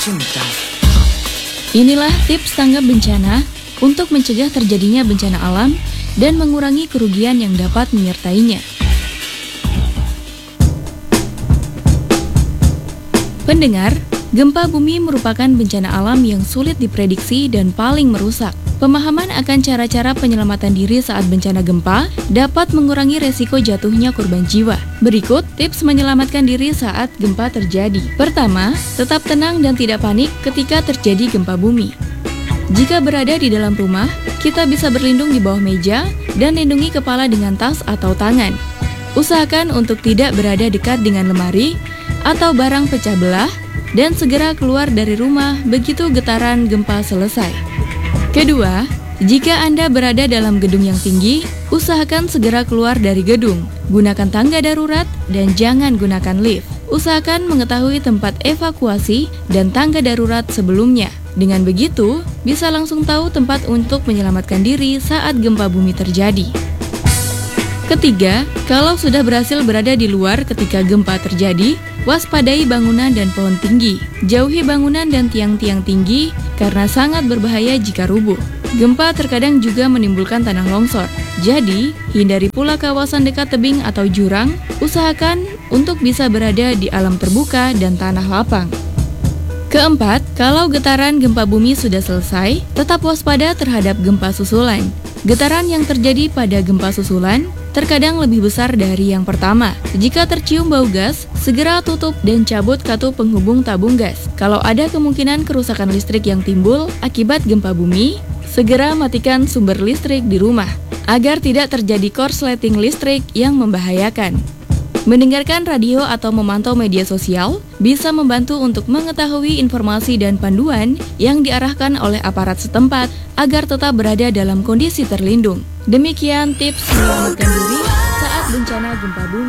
cinta. Inilah tips tanggap bencana untuk mencegah terjadinya bencana alam dan mengurangi kerugian yang dapat menyertainya. Pendengar, gempa bumi merupakan bencana alam yang sulit diprediksi dan paling merusak. Pemahaman akan cara-cara penyelamatan diri saat bencana gempa dapat mengurangi resiko jatuhnya korban jiwa. Berikut tips menyelamatkan diri saat gempa terjadi. Pertama, tetap tenang dan tidak panik ketika terjadi gempa bumi. Jika berada di dalam rumah, kita bisa berlindung di bawah meja dan lindungi kepala dengan tas atau tangan. Usahakan untuk tidak berada dekat dengan lemari atau barang pecah belah dan segera keluar dari rumah begitu getaran gempa selesai. Kedua, jika Anda berada dalam gedung yang tinggi, usahakan segera keluar dari gedung. Gunakan tangga darurat dan jangan gunakan lift. Usahakan mengetahui tempat evakuasi dan tangga darurat sebelumnya. Dengan begitu, bisa langsung tahu tempat untuk menyelamatkan diri saat gempa bumi terjadi. Ketiga, kalau sudah berhasil berada di luar ketika gempa terjadi, waspadai bangunan dan pohon tinggi. Jauhi bangunan dan tiang-tiang tinggi karena sangat berbahaya jika rubuh. Gempa terkadang juga menimbulkan tanah longsor. Jadi, hindari pula kawasan dekat tebing atau jurang. Usahakan untuk bisa berada di alam terbuka dan tanah lapang. Keempat, kalau getaran gempa bumi sudah selesai, tetap waspada terhadap gempa susulan. Getaran yang terjadi pada gempa susulan terkadang lebih besar dari yang pertama. Jika tercium bau gas, segera tutup dan cabut katup penghubung tabung gas. Kalau ada kemungkinan kerusakan listrik yang timbul akibat gempa bumi, segera matikan sumber listrik di rumah agar tidak terjadi korsleting listrik yang membahayakan. Mendengarkan radio atau memantau media sosial bisa membantu untuk mengetahui informasi dan panduan yang diarahkan oleh aparat setempat agar tetap berada dalam kondisi terlindung. Demikian tips menyelamatkan diri saat bencana gempa bumi.